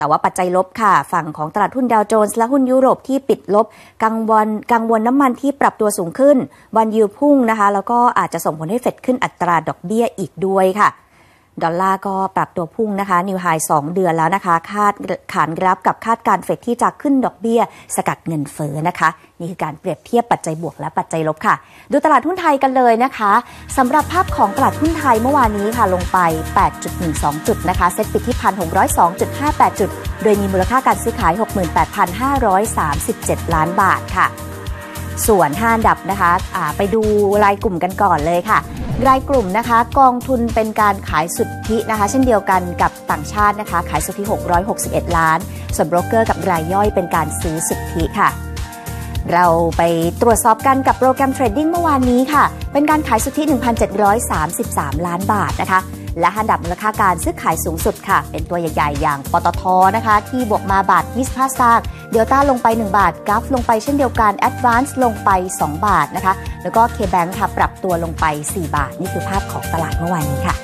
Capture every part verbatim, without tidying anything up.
แต่ว่าปัจจัยลบค่ะฝั่งของตลาดหุ้นดาวโจนส์และหุ้นยุโรปที่ปิดลบกังวลกังวลน้ำมันที่ปรับตัวสูงขึ้นวันยิวพุ่งนะคะแล้วก็อาจจะส่งผลให้เฟดขึ้นอัตราดอกเบี้ยอีกด้วยค่ะดอลลาร์ก็ปรับตัวพุ่งนะคะนิวไฮสองเดือนแล้วนะคะคาดขานรับกับคาดการเฟดที่จะขึ้นดอกเบี้ยสกัดเงินเฟ้อนะคะนี่คือการเปรียบเทียบปัจจัยบวกและปัจจัยลบค่ะดูตลาดหุ้นไทยกันเลยนะคะสำหรับภาพของตลาดหุ้นไทยเมื่อวานนี้ค่ะลงไป แปดจุดหนึ่งสอง จุดนะคะเซ็ตปิดที่ หนึ่งพันหกร้อยสองจุดห้าแปด จุดโดยมีมูลค่าการซื้อขาย หกหมื่นแปดพันห้าร้อยสามสิบเจ็ด ล้านบาทค่ะส่วนห้าอันดับนะคะไปดูรายกลุ่มกันก่อนเลยค่ะรายกลุ่มนะคะกองทุนเป็นการขายสุทธินะคะเช่นเดียวกันกับต่างชาตินะคะขายสุทธิหกร้อยหกสิบเอ็ดล้านส่วนโบรกเกอร์กับรายย่อยเป็นการซื้อสุทธิค่ะเราไปตรวจสอบกันกับโปรแกรมเทรดดิ้งเมื่อวานนี้ค่ะเป็นการขายสุทธิ หนึ่งพันเจ็ดร้อยสามสิบสาม ล้านบาทนะคะและอันดับมูลค่าการซื้อขายสูงสุดค่ะเป็นตัวใหญ่ๆอย่างปตท.นะคะที่บวกมาบาทยี่สิบห้าสตางค์เดลต้าลงไปหนึ่งบาทกัฟลงไปเช่นเดียวกันแอดวานซ์ลงไปสองบาทนะคะแล้วก็เคแบงค์ค่ะปรับตัวลงไปสี่บาทนี่คือภาพของตลาดเมื่อวานนี้ค่ะ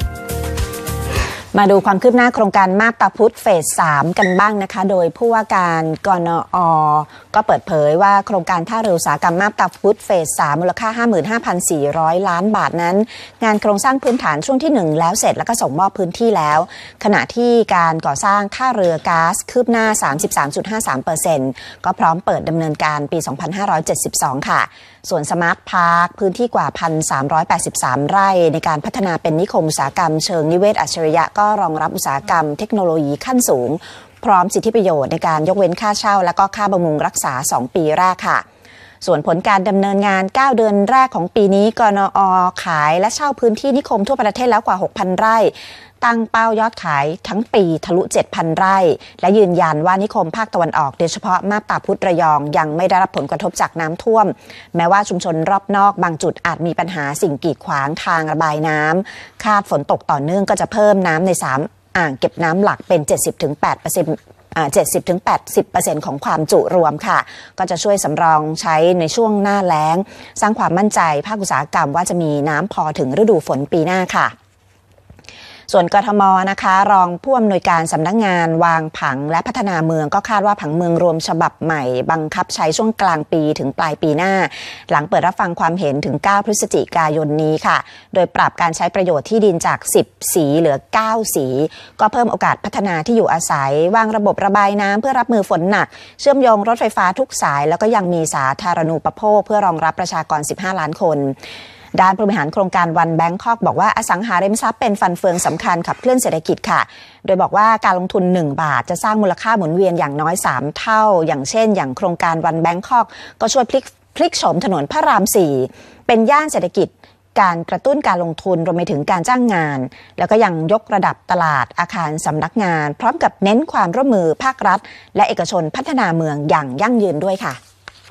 มาดูความคืบหน้าโครงการมาบตาพุธเฟสสามกันบ้างนะคะโดยผู้ว่าการกนอ.ก็เปิดเผยว่าโครงการท่าเรืออุตสาหกรรมมาบตาพุธเฟสสามมูลค่า ห้าหมื่นห้าพันสี่ร้อย ล้านบาทนั้นงานโครงสร้างพื้นฐานช่วงที่หนึ่งแล้วเสร็จแล้วก็ส่งมอบพื้นที่แล้วขณะที่การก่อสร้างท่าเรือก๊าซคืบหน้า สามสิบสามจุดห้าสามเปอร์เซ็นต์ ก็พร้อมเปิดดำเนินการปี สองพันห้าร้อยเจ็ดสิบสอง ค่ะส่วนสมาร์ทพาร์คพื้นที่กว่า หนึ่งพันสามร้อยแปดสิบสาม ไร่ในการพัฒนาเป็นนิคมอุตสาหกรรมเชิงนิเวศอัจฉริยะก็รองรับอุตสาหกรรมเทคโนโลยีขั้นสูงพร้อมสิทธิประโยชน์ในการยกเว้นค่าเช่าและก็ค่าบำรุงรักษาสองปีแรกค่ะส่วนผลการดำเนินงานเก้าเดือนแรกของปีนี้กนอ.ขายและเช่าพื้นที่นิคมทั่วประเทศแล้วกว่า หกพัน ไร่ตั้งเป้ายอดขายทั้งปีทะลุ เจ็ดพัน ไร่และยืนยันว่านิคมภาคตะวันออกโดยเฉพาะมาบตาพุธระยองยังไม่ได้รับผลกระทบจากน้ำท่วมแม้ว่าชุมชนรอบนอกบางจุดอาจมีปัญหาสิ่งกีดขวางทางระบายน้ำคาดฝนตกต่อเนื่องก็จะเพิ่มน้ำในสามอ่างเก็บน้ำหลักเป็น เจ็ดสิบถึงแปดเปอร์เซ็นต์ เจ็ดสิบถึงแปดสิบเปอร์เซ็นต์ ของความจุรวมค่ะก็จะช่วยสำรองใช้ในช่วงหน้าแล้งสร้างความมั่นใจภาคอุตสาหกรรมว่าจะมีน้ำพอถึงฤดูฝนปีหน้าค่ะส่วนกทม.นะคะรองผู้อำนวยการสำนักงานวางผังและพัฒนาเมืองก็คาดว่าผังเมืองรวมฉบับใหม่บังคับใช้ช่วงกลางปีถึงปลายปีหน้าหลังเปิดรับฟังความเห็นถึงเก้าพฤศจิกายนนี้ค่ะโดยปรับการใช้ประโยชน์ที่ดินจากสิบสีเหลือเก้าสีก็เพิ่มโอกาสพัฒนาที่อยู่อาศัยวางระบบระบายน้ำเพื่อรับมือฝนหนักเชื่อมโยงรถไฟฟ้าทุกสายแล้วก็ยังมีสาธารณูปโภคเพื่อรองรับประชากรสิบห้าล้านคนด้านผู้บริหารโครงการวันแบงคอกบอกว่าอสังหาริมทรัพย์เป็นฟันเฟืองสำคัญขับเคลื่อนเศรษฐกิจค่ะโดยบอกว่าการลงทุนหนึ่งบาทจะสร้างมูลค่าหมุนเวียนอย่างน้อยสามเท่าอย่างเช่นอย่างโครงการวันแบงคอกก็ช่วยพลิกพลิกโฉมถนนพระรามสี่เป็นย่านเศรษฐกิจการกระตุ้นการลงทุนรวมไปถึงการจ้างงานแล้วก็ยังยกระดับตลาดอาคารสำนักงานพร้อมกับเน้นความร่วมมือภาครัฐและเอกชนพัฒนาเมืองอย่างยั่งยืนด้วยค่ะ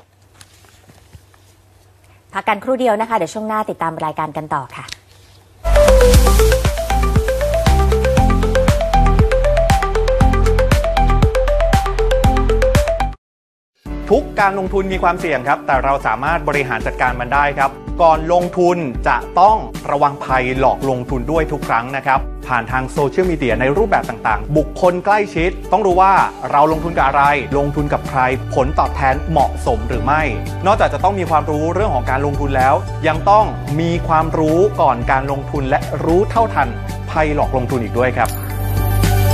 พักกันครู่เดียวนะคะเดี๋ยวช่วงหน้าติดตามรายการกันต่อค่ะทุกการลงทุนมีความเสี่ยงครับแต่เราสามารถบริหารจัดการมันได้ครับก่อนลงทุนจะต้องระวังภัยหลอกลงทุนด้วยทุกครั้งนะครับผ่านทางโซเชียลมีเดียในรูปแบบต่างๆบุคคลใกล้ชิดต้องรู้ว่าเราลงทุนกับอะไรลงทุนกับใครผลตอบแทนเหมาะสมหรือไม่นอกจากจะต้องมีความรู้เรื่องของการลงทุนแล้วยังต้องมีความรู้ก่อนการลงทุนและรู้เท่าทันภัยหลอกลงทุนอีกด้วยครับ